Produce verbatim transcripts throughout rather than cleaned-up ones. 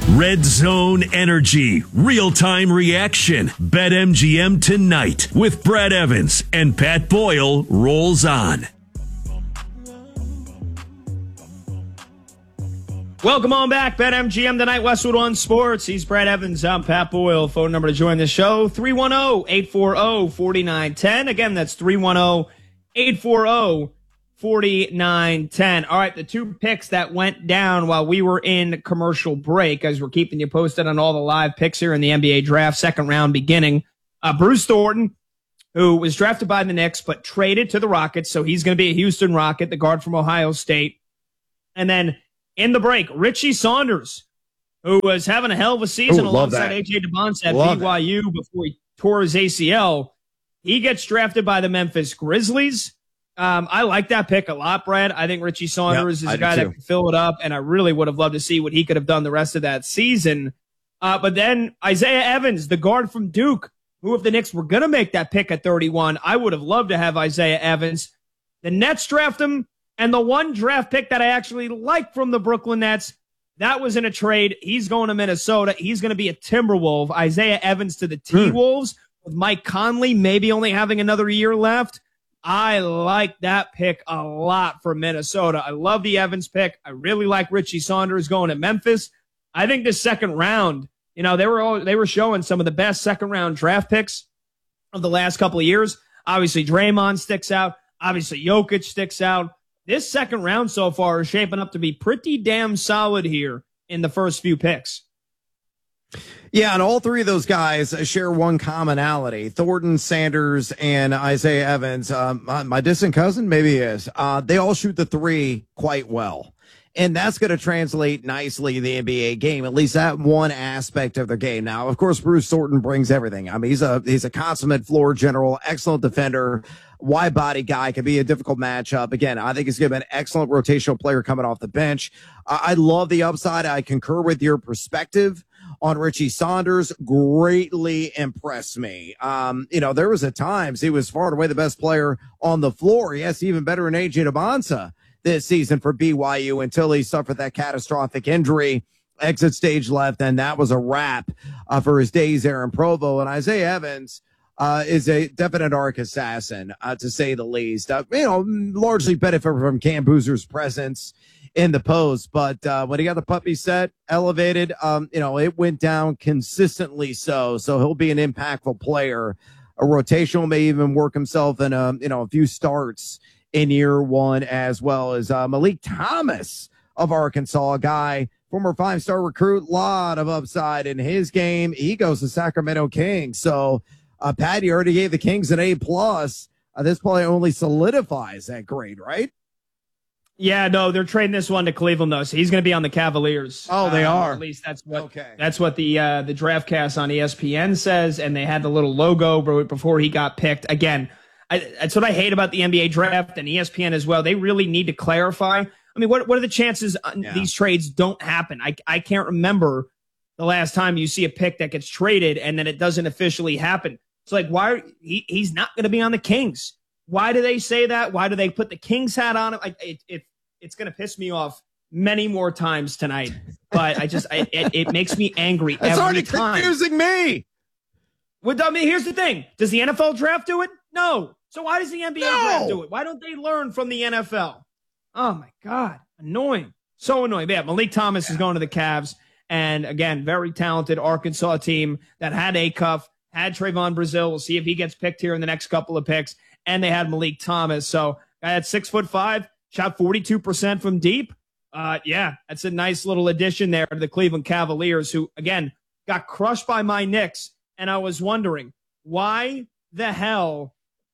Red Zone Energy, real-time reaction. BetMGM tonight with Brad Evans and Pat Boyle rolls on. Welcome on back, BetMGM tonight, Westwood One Sports. He's Brad Evans. I'm Pat Boyle. Phone number to join the show, three one zero, eight four zero, four nine one zero. Again, that's three one zero, eight four zero, four nine one zero. All right, the two picks that went down while we were in commercial break, as we're keeping you posted on all the live picks here in the N B A draft, second round beginning. Uh, Bruce Thornton, who was drafted by the Knicks but traded to the Rockets, so he's going to be a Houston Rocket, the guard from Ohio State. And then in the break, Richie Saunders, who was having a hell of a season Ooh, alongside A J Debonce at love B Y U that. before he tore his A C L. He gets drafted by the Memphis Grizzlies. Um, I like that pick a lot, Brad. I think Richie Saunders yep, is a guy that can fill it up, and I really would have loved to see what he could have done the rest of that season. Uh, but then Isaiah Evans, the guard from Duke, who if the Knicks were going to make that pick at thirty-one, I would have loved to have Isaiah Evans. The Nets draft him. And the one draft pick that I actually like from the Brooklyn Nets, that was in a trade. He's going to Minnesota. He's going to be a Timberwolf. Isaiah Evans to the T-Wolves, hmm. with Mike Conley maybe only having another year left. I like that pick a lot for Minnesota. I love the Evans pick. I really like Richie Saunders going to Memphis. I think this second round, you know, they were all, they were showing some of the best second round draft picks of the last couple of years. Obviously, Draymond sticks out. Obviously, Jokic sticks out. This second round so far is shaping up to be pretty damn solid here in the first few picks. Yeah, and all three of those guys share one commonality. Thornton, Sanders, and Isaiah Evans. Um, my, my distant cousin, maybe he is. Uh, they all shoot the three quite well. And that's going to translate nicely in the N B A game, at least that one aspect of their game. Now, of course, Bruce Thornton brings everything. I mean, he's a he's a consummate floor general, excellent defender, wide body guy, can be a difficult matchup. Again, I think he's going to be an excellent rotational player coming off the bench. I, I love the upside. I concur with your perspective on Richie Saunders. Greatly impressed me. Um, you know, there was at times he was far and away the best player on the floor. Yes, even better than A J Debonce this season for B Y U until he suffered that catastrophic injury, exit stage left, and that was a wrap uh, for his days there in Provo. And Isaiah Evans uh, is a definite arc assassin, uh, to say the least. Uh, you know, largely benefit from Cam Boozer's presence in the post, but uh, when he got the puppy set, elevated, um, you know, it went down consistently so. So he'll be an impactful player. A rotational may even work himself in a, you know, a few starts in year one, as well as uh, Malik Thomas of Arkansas, a guy, former five-star recruit, lot of upside in his game. He goes to Sacramento Kings. So, uh, Pat, you already gave the Kings an A plus. Uh, this probably only solidifies that grade, right? Yeah, no, they're trading this one to Cleveland though, so he's going to be on the Cavaliers. Oh, they uh, are. At least that's what okay. that's what the uh, the DraftCast on E S P N says, and they had the little logo before he got picked. Again, I, that's what I hate about the N B A draft and E S P N as well. They really need to clarify. I mean, what what are the chances yeah. these trades don't happen? I I can't remember the last time you see a pick that gets traded and then it doesn't officially happen. It's like, why are, he he's not going to be on the Kings? Why do they say that? Why do they put the Kings hat on him? I, it, it it's going to piss me off many more times tonight. But I just I, it, it makes me angry it's every already time. It's confusing me. Well, I mean, here's the thing: does the N F L draft do it? No. So why does the N B A no. draft do it? Why don't they learn from the N F L? Oh, my God. Annoying. So annoying. But yeah, Malik Thomas yeah. is going to the Cavs. And, again, very talented Arkansas team that had Acuff, had Trayvon Brazil. We'll see if he gets picked here in the next couple of picks. And they had Malik Thomas. So, guy at six foot five, shot forty-two percent from deep. Uh, yeah, that's a nice little addition there to the Cleveland Cavaliers, who, again, got crushed by my Knicks. And I was wondering, why the hell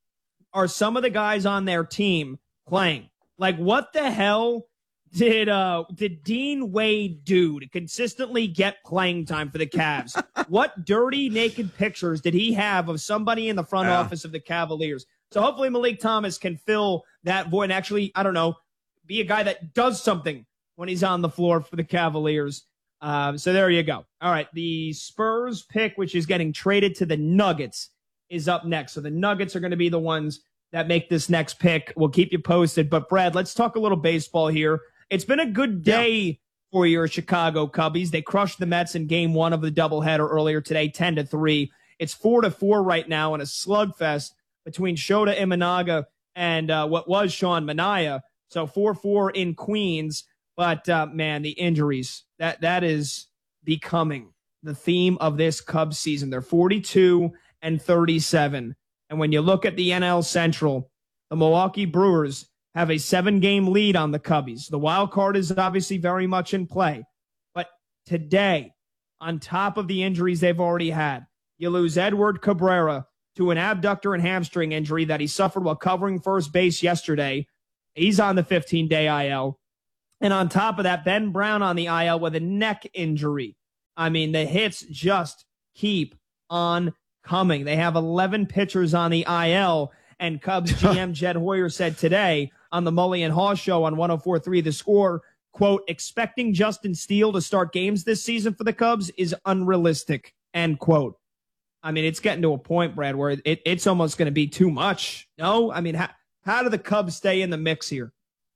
are some of the guys on their team playing? Like, what the hell did uh did Dean Wade do to consistently get playing time for the Cavs? What dirty, naked pictures did he have of somebody in the front yeah. office of the Cavaliers? So hopefully Malik Thomas can fill that void and actually, I don't know, be a guy that does something when he's on the floor for the Cavaliers. Um, so there you go. All right, the Spurs pick, which is getting traded to the Nuggets, is up next. So the Nuggets are going to be the ones that make this next pick. We'll keep you posted. But, Brad, let's talk a little baseball here. It's been a good day for your Chicago Cubbies. They crushed the Mets in game one of the doubleheader earlier today, ten to three. It's four to four right now in a slugfest between Shota Imanaga and uh, what was Sean Manaea. So four four in Queens. But, uh, man, the injuries, that that is becoming the theme of this Cubs season. They're forty-two and thirty-seven. And when you look at the N L Central, the Milwaukee Brewers have a seven-game lead on the Cubbies. The wild card is obviously very much in play. But today, on top of the injuries they've already had, you lose Edward Cabrera to an abductor and hamstring injury that he suffered while covering first base yesterday. He's on the fifteen-day I L. And on top of that, Ben Brown on the I L with a neck injury. I mean, the hits just keep on coming. They have eleven pitchers on the I L, and Cubs G M Jed Hoyer said today on the Mully and Haw show on one oh four point three The Score, quote, expecting Justin Steele to start games this season for the Cubs is unrealistic, end quote. I mean, it's getting to a point, Brad, where it, it's almost going to be too much. No? I mean, how, how do the Cubs stay in the mix here?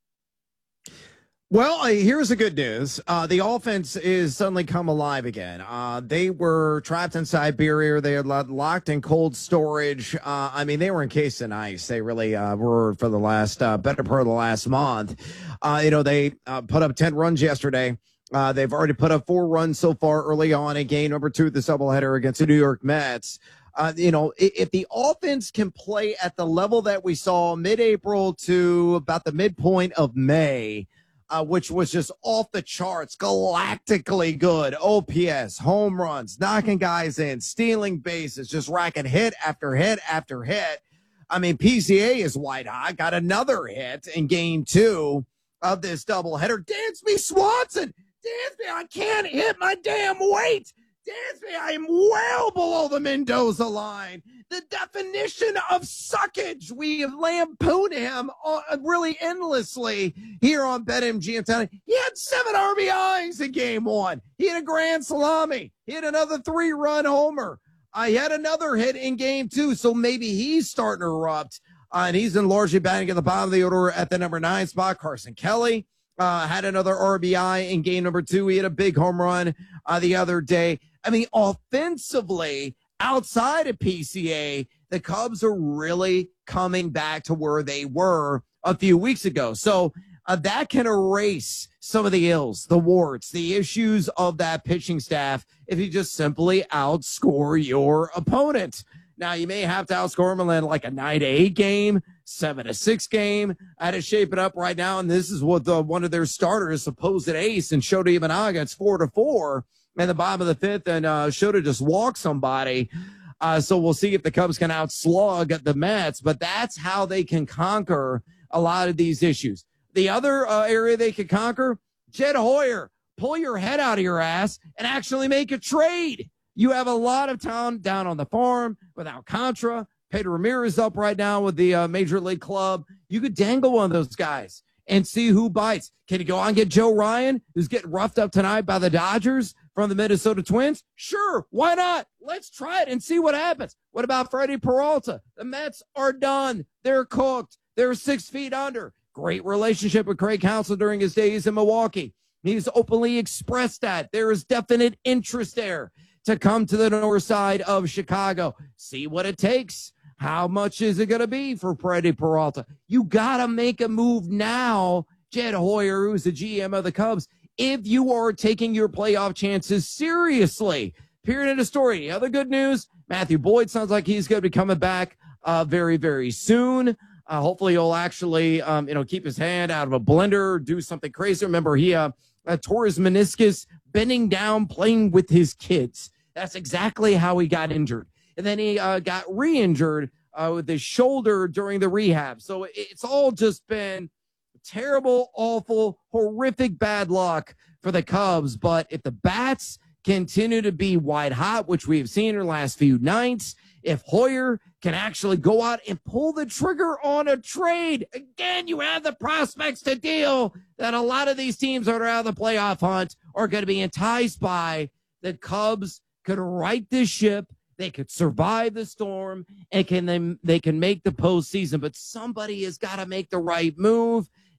Well, uh, here's the good news. Uh, the offense is suddenly come alive again. Uh, they were trapped in Siberia. They are locked in cold storage. Uh, I mean, they were encased in ice. They really uh, were for the last, uh, better part of the last month. Uh, you know, they uh, put up ten runs yesterday. Uh, they've already put up four runs so far early on in game number two of the doubleheader against the New York Mets. Uh, you know, if, if the offense can play at the level that we saw mid-April to about the midpoint of May, Uh, which was just off the charts, galactically good. O P S, home runs, knocking guys in, stealing bases, just racking hit after hit after hit. I mean, P C A is white hot, got another hit in game two of this doubleheader. Dansby Swanson, Dansby, I can't hit my damn weight. Dansby, I am well below the Mendoza line. The definition of suckage. We have lampooned him uh, really endlessly here on BetMGM. He had seven R B Is in game one. He had a grand salami. He had another three-run homer. Uh, he had another hit in game two, so maybe he's starting to erupt. Uh, and he's in largely batting at the bottom of the order at the number nine spot. Carson Kelly uh, had another R B I in game number two. He had a big home run uh, the other day. I mean, offensively, outside of P C A, the Cubs are really coming back to where they were a few weeks ago. So uh, that can erase some of the ills, the warts, the issues of that pitching staff if you just simply outscore your opponent. Now, you may have to outscore them in like a nine to eight game, seven to six game. I had to shape it up right now, and this is what the, one of their starters, supposed ace, and Shota Imanaga, it's four to four. In the bottom of the fifth, and uh, Shota just walk somebody. Uh, so we'll see if the Cubs can outslug the Mets, but that's how they can conquer a lot of these issues. The other uh, area they could conquer, Jed Hoyer, pull your head out of your ass and actually make a trade. You have a lot of talent down on the farm with Alcantara. Pedro Ramirez up right now with the uh, Major League Club. You could dangle one of those guys and see who bites. Can you go on and get Joe Ryan, who's getting roughed up tonight by the Dodgers from the Minnesota Twins? Sure, why not? Let's try it and see what happens. What about Freddie Peralta? The Mets are done. They're cooked. They're six feet under. Great relationship with Craig Counsell during his days in Milwaukee. He's openly expressed that. There is definite interest there to come to the north side of Chicago. See what it takes. How much is it going to be for Freddie Peralta? You got to make a move now, Jed Hoyer, who's the G M of the Cubs, if you are taking your playoff chances seriously. Period of story. The other good news, Matthew Boyd sounds like he's going to be coming back uh, very, very soon. Uh, hopefully he'll actually, um, you know, keep his hand out of a blender, do something crazy. Remember, he uh, uh, tore his meniscus bending down, playing with his kids. That's exactly how he got injured. And then he uh, got re-injured uh, with his shoulder during the rehab. So it's all just been terrible, awful, horrific bad luck for the Cubs. But if the bats continue to be white hot, which we have seen in the last few nights, if Hoyer can actually go out and pull the trigger on a trade, again, you have the prospects to deal that a lot of these teams that are out of the playoff hunt are going to be enticed by. The Cubs could right this ship. They could survive the storm, and can they, they can make the postseason. But somebody has got to make the right move.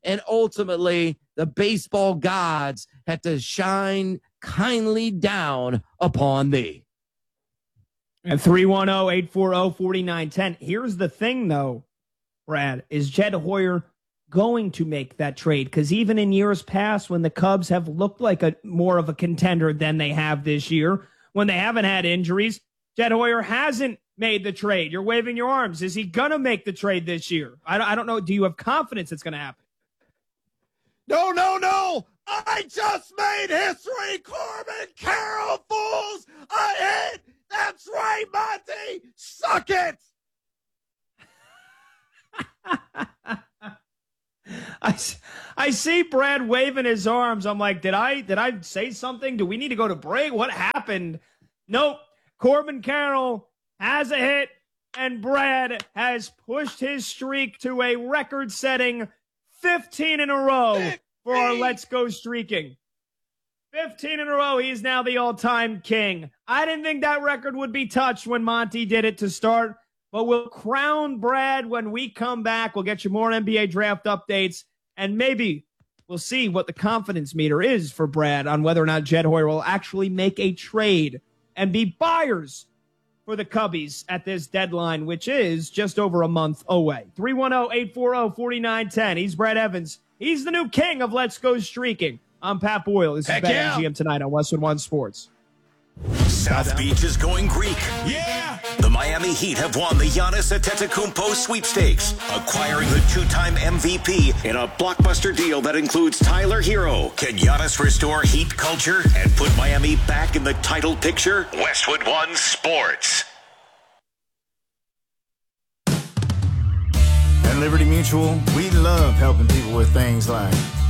and ultimately the baseball gods had to shine kindly down upon thee. And three one zero, eight four zero, four nine one zero. Here's the thing, though, Brad. Is Jed Hoyer going to make that trade? Because even in years past, when the Cubs have looked like a more of a contender than they have this year, when they haven't had injuries, Jed Hoyer hasn't made the trade. You're waving your arms. Is he going to make the trade this year? I, I don't know. Do you have confidence it's going to happen? No, no, no. I just made history. Corbin Carroll, fools. I hit. That's right, Monty. Suck it. I, I see Brad waving his arms. I'm like, did I did I say something? Do we need to go to break? What happened? Nope. Corbin Carroll has a hit, and Brad has pushed his streak to a record-setting fifteen in a row for our Let's Go Streaking. fifteen in a row. He's now the all-time king. I didn't think that record would be touched when Monty did it to start, but we'll crown Brad when we come back. We'll get you more N B A draft updates, and maybe we'll see what the confidence meter is for Brad on whether or not Jed Hoyer will actually make a trade and be buyers for the Cubbies at this deadline, which is just over a month away. three one zero, eight four zero, four nine one zero. He's Brad Evans. He's the new king of Let's Go Streaking. I'm Pat Boyle. This Heck is yeah. BetMGM tonight on Westwood One Sports. South Beach is going Greek. Yeah! The Miami Heat have won the Giannis Antetokounmpo sweepstakes, acquiring the two-time M V P in a blockbuster deal that includes Tyler Hero. Can Giannis restore Heat culture and put Miami back in the title picture? Westwood One Sports. At Liberty Mutual, we love helping people with things like